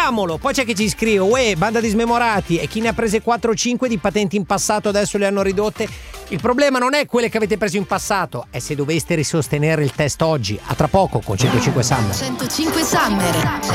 Facciamolo! Poi c'è chi ci scrive: uè, banda di smemorati, e chi ne ha prese 4 o 5 di patenti in passato adesso le hanno ridotte. Il problema non è quelle che avete preso in passato, è se doveste risostenere il test oggi. A tra poco con 105 Summer. 105 Summer.